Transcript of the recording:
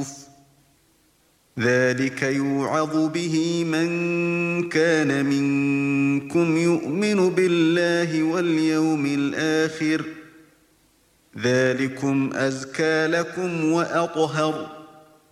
مَّعْرُوفٍ ۗ ذَلِكَ يُوعَظُ بِهِ مَن كَانَ مِنكُمْ يُؤْمِنُ بِاللَّهِ وَالْيَوْمِ الْآخِرِ ۗ ذَلِكُمْ أَزْكَىٰ لَكُمْ وَأَطْهَرُ